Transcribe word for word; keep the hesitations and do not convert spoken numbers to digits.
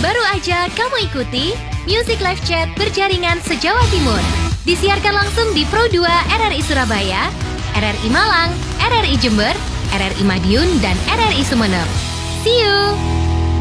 Baru aja kamu ikuti Music Live Chat berjaringan se-Jawa Timur. Disiarkan langsung di Pro dua R R I Surabaya, R R I Malang, R R I Jember, R R I Madiun, dan R R I Sumeneb. See you!